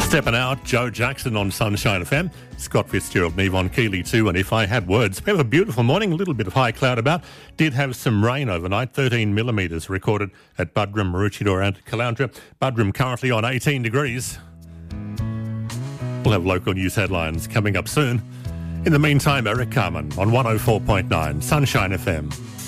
Stepping out, Joe Jackson on Sunshine FM, Scott Fitzgerald and Yvonne Keeley too, and If I Had Words. We have a beautiful morning, a little bit of high cloud about. Did have some rain overnight, 13 millimetres recorded at Buderim, Maroochydore and Caloundra. Buderim currently on 18 degrees. We'll have local news headlines coming up soon. In the meantime, Eric Carmen on 104.9 Sunshine FM.